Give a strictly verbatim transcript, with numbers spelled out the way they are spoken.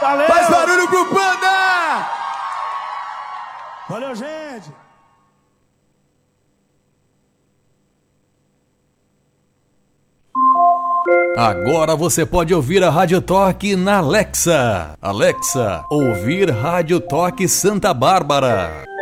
Valeu! Faz barulho pro Panda! Valeu, gente! Agora você pode ouvir a Rádio Toque na Alexa. Alexa, ouvir Rádio Toque Santa Bárbara.